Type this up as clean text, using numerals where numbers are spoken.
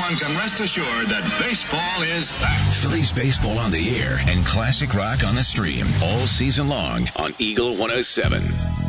everyone can rest assured that baseball is back. Phillies baseball on the air and classic rock on the stream all season long on Eagle 107.